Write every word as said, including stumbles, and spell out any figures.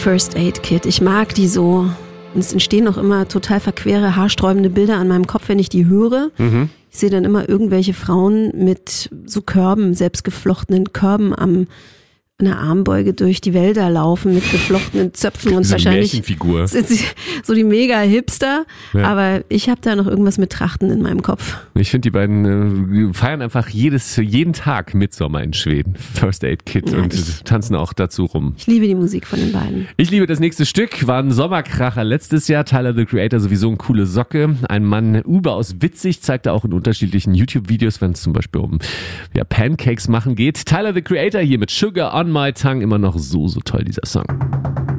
First Aid Kit. Ich mag die so. Und es entstehen auch immer total verquere, haarsträubende Bilder an meinem Kopf, wenn ich die höre. Mhm. Ich sehe dann immer irgendwelche Frauen mit so Körben, selbstgeflochtenen Körben am in der Armbeuge durch die Wälder laufen mit geflochtenen Zöpfen und wahrscheinlich sind sie so die Mega-Hipster, ja. Aber ich habe da noch irgendwas mit Trachten in meinem Kopf. Ich finde, die beiden äh, feiern einfach jedes, jeden Tag Mitsommer in Schweden, First Aid Kit, ja, und ich, tanzen auch dazu rum. Ich liebe die Musik von den beiden. Ich liebe das nächste Stück, war ein Sommerkracher letztes Jahr, Tyler, the Creator, sowieso eine coole Socke. Ein Mann überaus witzig, zeigt er auch in unterschiedlichen YouTube-Videos, wenn es zum Beispiel um ja, Pancakes machen geht. Tyler, the Creator hier mit Sugar on My Tongue, immer noch so, so toll, dieser Song.